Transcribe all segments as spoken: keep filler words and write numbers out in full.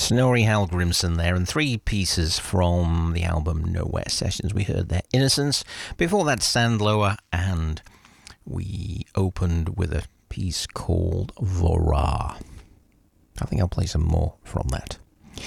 Snorri Hallgrimsson there, and three pieces from the album Nowhere Sessions. We heard their Innocence. Before that, Sandlower, and we opened with a piece called Vorah. I think I'll play some more from that.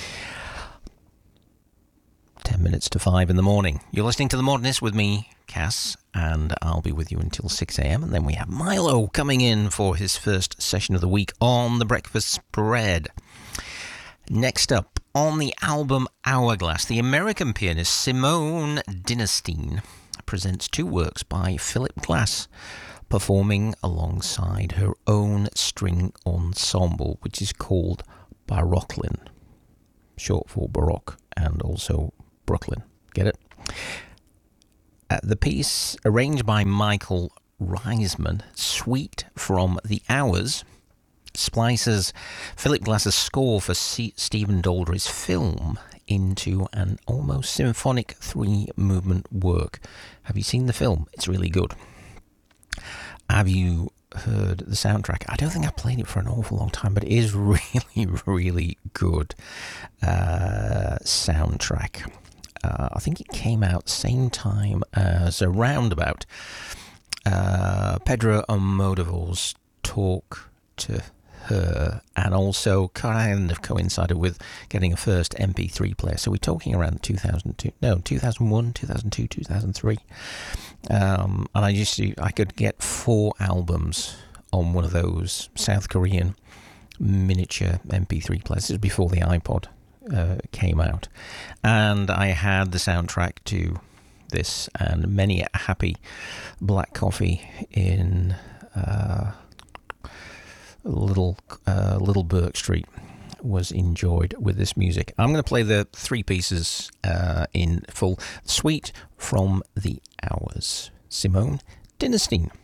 Ten minutes to five in the morning. You're listening to The Modernist with me, Cass, and I'll be with you until six a.m. And then we have Milo coming in for his first session of the week on The Breakfast Spread. Next up, on the album Hourglass, the American pianist Simone Dinnerstein presents two works by Philip Glass, performing alongside her own string ensemble, which is called Barocklin, short for Baroque, and also Brooklyn. Get it? Uh, the piece, arranged by Michael Reisman, Suite from the Hours, splices Philip Glass's score for C- Stephen Daldry's film into an almost symphonic three-movement work. Have you seen the film? It's really good. Have you heard the soundtrack? I don't think I played it for an awful long time, but it is really, really good uh, soundtrack. Uh, I think it came out same time as around about uh, Pedro Almodovar's Talk to Her, and also kind of coincided with getting a first M P three player. So we're talking around two thousand two, no, two thousand one, two thousand two, two thousand three. Um, and I used to, I could get four albums on one of those South Korean miniature M P three players. This was before the iPod uh, came out. And I had the soundtrack to this and many a happy black coffee in uh, little uh, Little Burke Street was enjoyed with this music. I'm going to play the three pieces uh, in full. Suite from the Hours. Simone Dinnerstein.